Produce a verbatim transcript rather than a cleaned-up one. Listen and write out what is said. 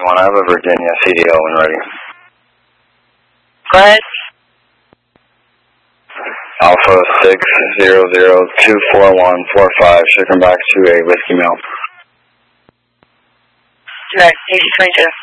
want to have a Virginia C D O when ready. Go ahead. Alpha six zero zero two four one four five, shaking back to a Whiskey Mill. Okay, easy twenty-two.